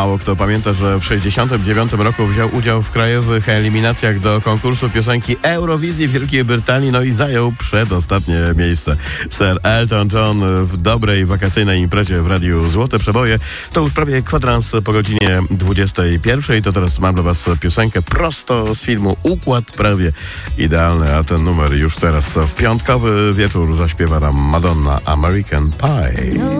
Mało kto pamięta, że w 1969 roku wziął udział w krajowych eliminacjach do konkursu piosenki Eurowizji w Wielkiej Brytanii, no i zajął przedostatnie miejsce. Sir Elton John w dobrej wakacyjnej imprezie w Radiu Złote Przeboje. To już prawie kwadrans po godzinie 21. To teraz mam dla was piosenkę prosto z filmu Układ prawie idealny, a ten numer już teraz w piątkowy wieczór zaśpiewa nam Madonna American Pie.